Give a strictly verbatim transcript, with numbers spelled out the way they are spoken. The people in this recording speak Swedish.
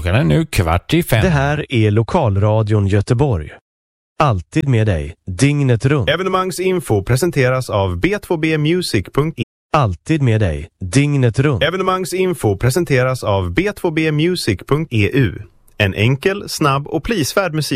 Klockan är nu kvart i fem. Det här är Lokalradion Göteborg. Alltid med dig, dygnet runt. Evenemangsinfo presenteras av b två b music punkt e u. Alltid med dig, dygnet runt. Evenemangsinfo presenteras av b två b music punkt e u. En enkel, snabb och prisvärd musik.